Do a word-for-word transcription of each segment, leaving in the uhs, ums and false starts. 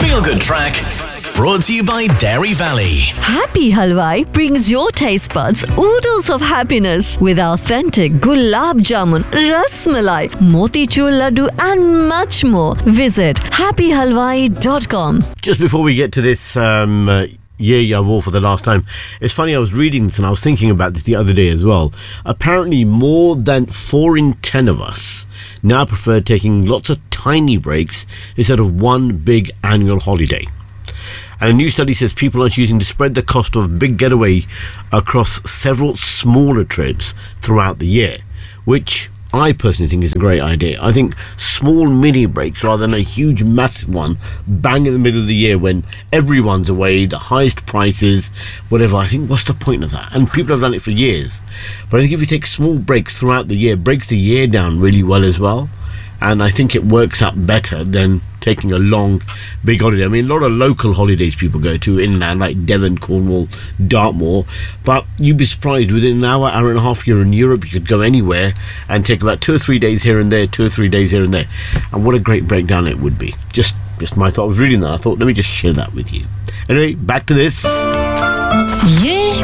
Feel Good Track, brought to you by Dairy Valley. Happy Halwai brings your taste buds oodles of happiness with authentic gulab jamun, ras malai, motichur laddu and much more. Visit happy halwai dot com. Just before we get to this um, uh, Year Ya War for the last time, it's funny, I was reading this and I was thinking about this the other day as well. Apparently more than four in ten of us now prefer taking lots of tiny breaks instead of one big annual holiday. And a new study says people are choosing to spread the cost of big getaway across several smaller trips throughout the year, which I personally think is a great idea. I think small mini breaks rather than a huge massive one bang in the middle of the year when everyone's away, the highest prices, whatever. I think what's the point of that? And people have done it for years. But I think if you take small breaks throughout the year, it breaks the year down really well as well. And I think it works out better than taking a long, big holiday. I mean, a lot of local holidays people go to inland, like Devon, Cornwall, Dartmoor. But you'd be surprised, within an hour, hour and a half, you're in Europe, you could go anywhere and take about two or three days here and there, two or three days here and there. And what a great breakdown it would be. Just just my thought. I was reading that. I thought, let me just share that with you. Anyway, back to this. Ye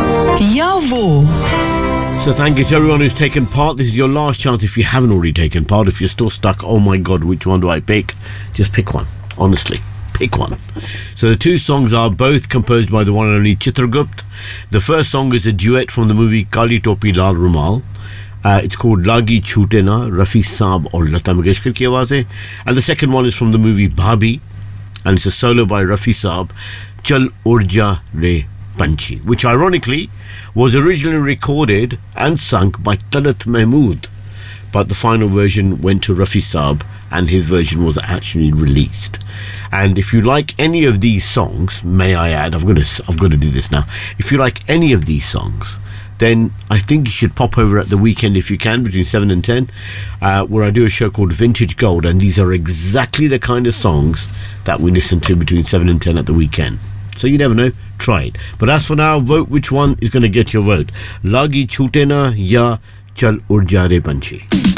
Ya Wo. So thank you to everyone who's taken part. This is your last chance if you haven't already taken part. If you're still stuck, oh my God, which one do I pick? Just pick one. Honestly, pick one. So the two songs are both composed by the one and only Chitragupt. The first song is a duet from the movie Kali Topi Lal Rumal. Uh, it's called Lagi Chhute Na, Rafi Saab or Lata Mangeshkar ki awaaz hai. And the second one is from the movie Bhabhi, and it's a solo by Rafi Saab, Chal Urja Re Panchi, which ironically was originally recorded and sung by Talat Mahmood, but the final version went to Rafi Saab and his version was actually released. And if you like any of these songs, may I add, I've got to, I've got to do this now. If you like any of these songs, then I think you should pop over at the weekend if you can, between seven and ten, uh, where I do a show called Vintage Gold, and these are exactly the kind of songs that we listen to between seven and ten at the weekend. So you never know, try it. But as for now, vote which one is going to get your vote. Lagi Chhute Na ya Chal Urja Re Panchi.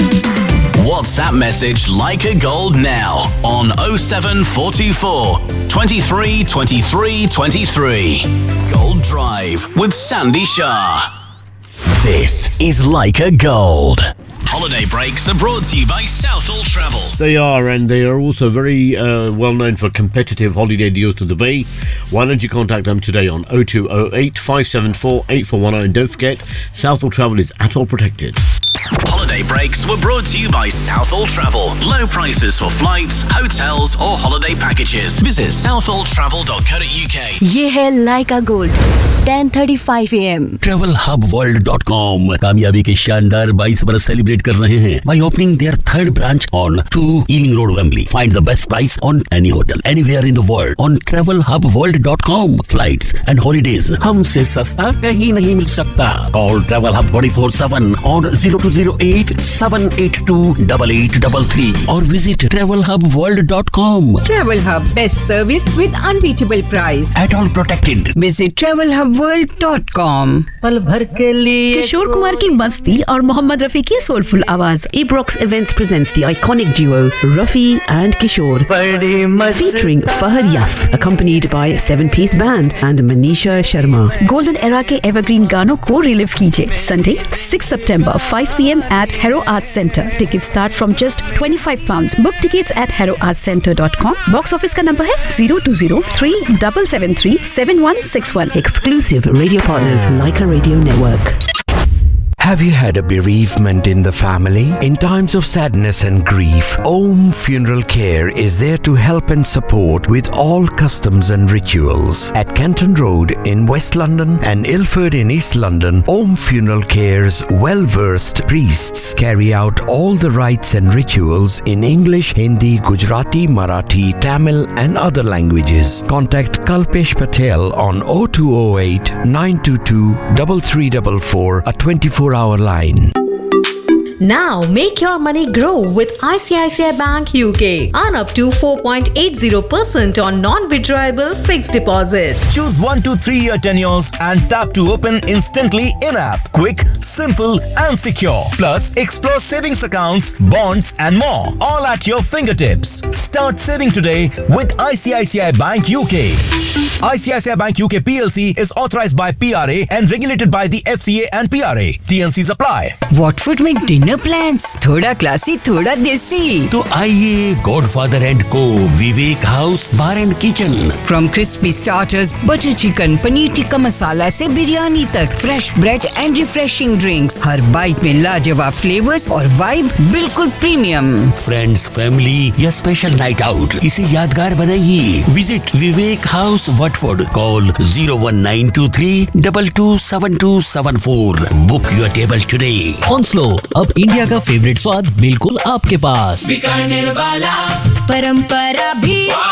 WhatsApp message Like a Gold now on oh seven four two four, twenty-three twenty-three twenty-three. Gold Drive with Sandy Shah. This is Like a Gold. Holiday breaks are brought to you by Southall Travel. They are, and they are also very uh, well known for competitive holiday deals to the Bay. Why don't you contact them today on oh two oh eight, five seven four, eight four one oh, and don't forget, Southall Travel is at all protected. Holiday breaks were brought to you by Southall Travel. Low prices for flights, hotels or holiday packages. Visit southall travel dot co dot uk. ये है Like a Gold, ten thirty-five a m travel hub world dot com कामयाबी के शानदार बाईस बरस celebrate कर रहे हैं by opening their third branch on two Ealing Road, Wembley. Find the best price on any hotel anywhere in the world on travel hub world dot com. Flights and holidays हमसे सस्ता कहीं नहीं मिल सकता. Call Travel Hub twenty-four seven on zero two zero eight, seven eight two, eight eight three three or visit travel hub world dot com. Travel Hub, best service with unbeatable price. At all protected. Visit travel hub world dot com. पल भर के लिए किशोर कुमार की मस्ती और मोहम्मद रफी की soulful आवाज. Ebrox Events presents the iconic duo Rafi and Kishore, featuring Fahad Yaf, accompanied by a seven-piece band and Manisha Sharma. Golden era के evergreen गानों को relive कीजिए. Sunday, sixth September, five p m at Harrow Arts Centre. Tickets start from just twenty-five pounds. Book tickets at harrow arts centre dot com. Box office का number है zero two zero three seven seven three seven one six one. Exclusive radio partners like a radio network. Have you had a bereavement in the family? In times of sadness and grief, Om Funeral Care is there to help and support with all customs and rituals. At Canton Road in West London and Ilford in East London, Om Funeral Care's well-versed priests carry out all the rites and rituals in English, Hindi, Gujarati, Marathi, Tamil and other languages. Contact Kalpesh Patel on oh two oh eight, nine two two, three three four four, a twenty-four hour line. Now make your money grow with I C I C I Bank U K. Earn up to four point eight zero percent on non-withdrawable fixed deposits. Choose one to three year tenures and tap to open instantly in-app. Quick, simple and secure. Plus, explore savings accounts, bonds and more. All at your fingertips. Start saving today with I C I C I Bank U K. I C I C I Bank U K P L C is authorized by P R A and regulated by the F C A and P R A. T N Cs apply. Watford में dinner plans थोड़ा classy थोड़ा देसी. तो आइए Godfather and Co Vivek house bar and kitchen. From crispy starters, butter chicken, paneer tikka masala से बिरयानी तक, fresh bread and refreshing drinks. Her bite में लाजवाब flavors और vibe बिल्कुल premium. Friends, family या special night out, इसे यादगार बनाइए. Visit Vivek house Watford. Call zero one nine two three two two seven two seven four. Book your table today. हॉन्सलो, अब India का फेवरेट स्वाद बिल्कुल आपके पास. बीकानेर वाला परंपरा भी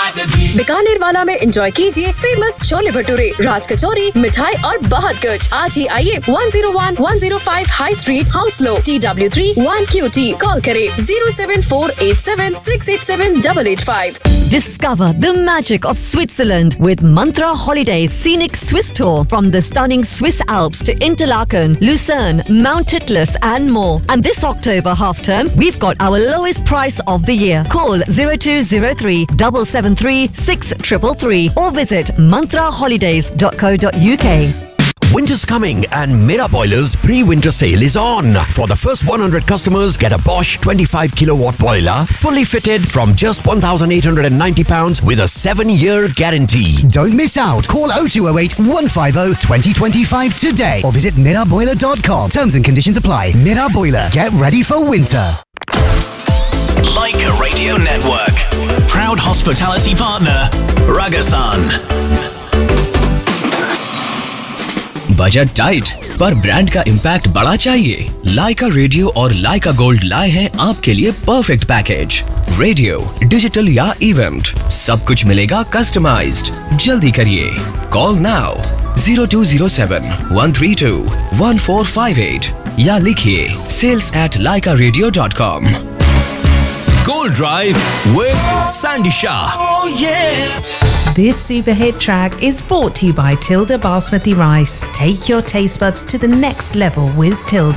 बीकानेर वाला में एंजॉय कीजिए फेमस छोले भटूरे, राज कचौरी, मिठाई और बहुत कुछ. आज ही आइए one oh one one oh five high street, हाउसलो, T W three one Q T. Call करें zero seven four eight seven six eight seven eight eight five. Discover the magic of Switzerland with Mantra Holidays Scenic Swiss Tour from the stunning Swiss Alps to Interlaken, Lucerne, Mount Titlis and more. And this October half term, we've got our lowest price of the year. Call zero two zero three seven seven three six three three or visit mantra holidays dot co dot U K. Winter's coming and Mira Boiler's pre-winter sale is on. For the first one hundred customers, get a Bosch twenty-five kilowatt boiler, fully fitted from just one thousand eight hundred ninety pounds with a seven year guarantee. Don't miss out. Call oh two oh eight one five oh two oh two five today or visit mira boiler dot com. Terms and conditions apply. Mira Boiler. Get ready for winter. Leica Radio Network. Proud hospitality partner, Ragasan. Budget tight पर brand का impact बड़ा चाहिए. लाइका radio और लाइका gold लाए हैं आपके लिए perfect package. Radio, digital या इवेंट, सब कुछ मिलेगा कस्टमाइज्ड. जल्दी करिए. Call now zero two zero seven one three two one four five eight या लिखिए sales at laika radio dot com. Gold Drive with Sandy Shah. Oh yeah. This super hit track is brought to you by Tilda Basmati Rice. Take your taste buds to the next level with Tilda.